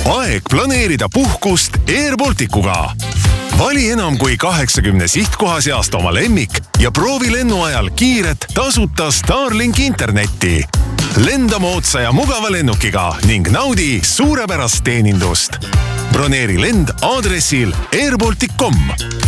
Aeg planeerida puhkust Airbalticuga. Vali enam kui 80 sihtkoha seast oma lemmik ja proovi lennu ajal kiiret tasuta Starlink internetti. Lenda moodsa ja mugava lennukiga ning naudi suurepärast teenindust. Broneeri lend aadressil airbaltic.com.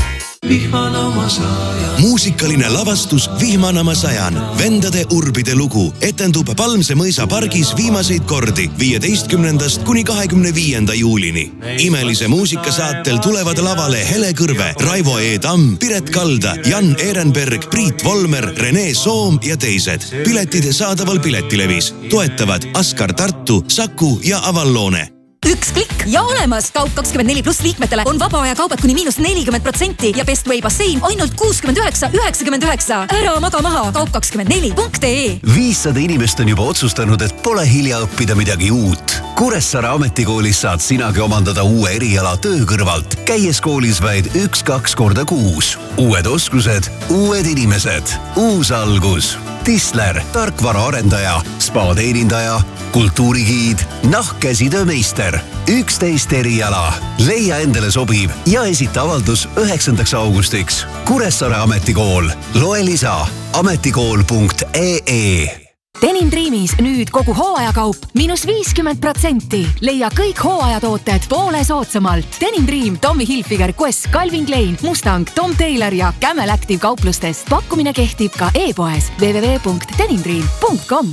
Muusikaline lavastus Vihmanama sajan. Vendade urbide lugu etendub Palmse mõisa pargis viimaseid kordi 15. kuni 25. juulini. Imelise muusikasaatel tulevad lavale Hele Kõrve, Raivo E. Tamm, Piret Kalda, Jan Ehrenberg, Priit Volmer, Rene Soom ja teised. Piletid saadaval Piletilevis. Toetavad Askar Tartu, Saku ja Avallone. Üks klikk ja olemas! Kaup24+ liikmetele on vaba aja kaubad kuni -40% ja Best Way bassein ainult 69,99. Ära maga maha kaup24.ee. 500 inimest on juba otsustanud, et pole hilja õppida midagi uut. Kuressaare ametikoolis saad sinagi omandada uue eriala töö kõrvalt, käies koolis vaid 1-2 korda kuus. Uued oskused, uued inimesed, uus algus. Tisler, tarkvaraarendaja, spa-teenindaja, kultuurigiid, nahkkäsitöömeister. 11 eriala. Leia endale sobiv ja esita avaldus 9. augustiks. Kuressaare ametikool. Loe lisa ametikool.ee. Denim Dreamis nüüd kogu hooajakaup -50%. Leia kõik hooajatooted poole soodsamalt. Denim Dream, Tommy Hilfiger, Quest, Calvin Klein, Mustang, Tom Taylor ja Camel Active kauplustest. Pakkumine kehtib ka e-poes www.denimdream.com.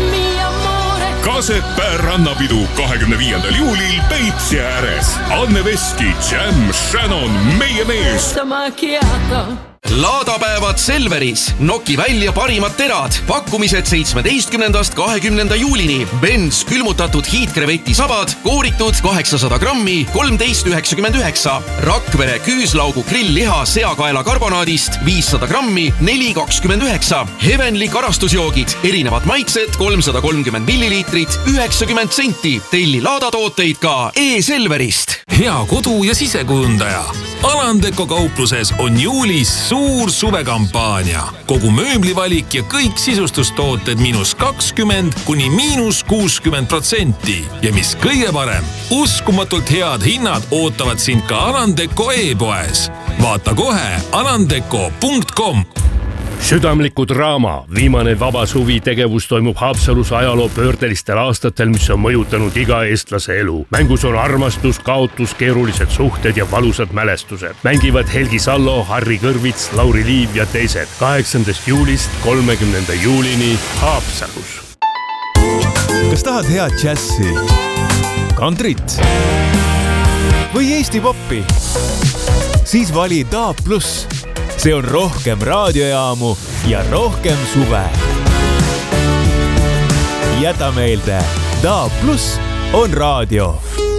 Kasepää rannapidu 25. juulil Peipsi ääres. Anne Veski, Jam, Shannon, meie mees. Laadapäevad Selveris. Noki välja parimad terad. Pakkumised 17. 20. juulini. Benz külmutatud hiidkreveti sabad, kooritud 800 grammi, 13,99. Rakvere küüslaugu grillliha seakaela karbonaadist 500 grammi, 4,29. Heavenly karastusjoogid, erinevad maitsed 330 milliliitrit, 90 senti. Telli laadatooteid ka e-Selverist. Hea kodu- ja sisekujundaja. Alandeko kaupluses on juulis suur suvekampaania. Kogu mööblivalik ja kõik sisustustooted -20 kuni -60%. Ja mis kõige parem, uskumatult head hinnad ootavad sind ka Alandeko e-poes. Vaata kohe alandeko.com. Südamliku draama Viimane vaba suvi tegevus toimub Haapsalus ajaloo pöördelistel aastatel, mis on mõjutanud iga eestlase elu. Mängus on armastus, kaotus, keerulised suhted ja valusad mälestused. Mängivad Helgi Sallo, Harri Kõrvits, Lauri Liiv ja teised. 8. juulist 30. juulini Haapsalus. Kas tahad head džässi, kantrit või Eesti poppi? Siis vali DAB+. See on rohkem raadiojaamu ja rohkem suve. Jäta meelde, DAB+ on raadio.